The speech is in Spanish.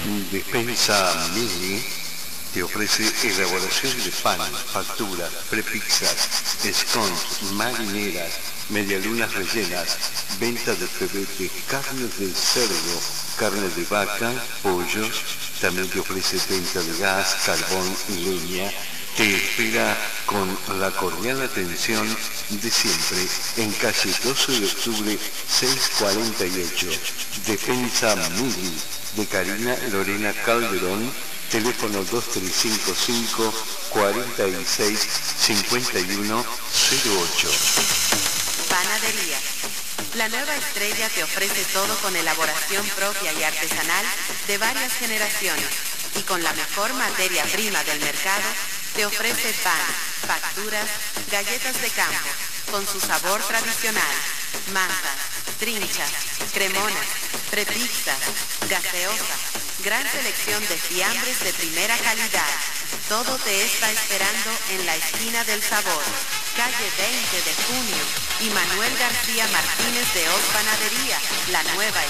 Despensa Mili te ofrece elaboración de pan, facturas, prepizzas, scones, marineras, medialunas rellenas, venta de pebete, carnes de cerdo, carne de vaca, pollos. También te ofrece venta de gas, carbón y leña. Te espera con la cordial atención de siempre en calle 12 de octubre 648. Despensa Mili de Karina Lorena Calderón, teléfono 2355 46 51 08. Panadería. La nueva estrella te ofrece todo con elaboración propia y artesanal de varias generaciones y con la mejor materia prima del mercado te ofrece pan, facturas, galletas de campo, con su sabor tradicional, masas, trinchas, cremonas, prepizzas, gaseosas, gran selección de fiambres de primera calidad. Todo te está esperando en la esquina del sabor, calle 20 de junio y Manuel García Martínez de Os Panadería, la nueva